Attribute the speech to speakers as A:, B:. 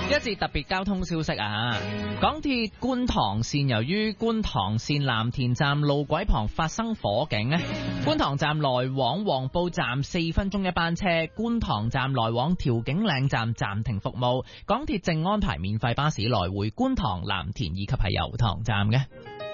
A: 一節特別交通消息啊！港鐵觀塘線由於觀塘線藍田站路軌旁發生火警咧，觀塘站來往黃埔站4分鐘一班車，觀塘站來往調景嶺站暫停服務。港鐵正安排免費巴士來回觀塘、藍田以及係油塘站嘅。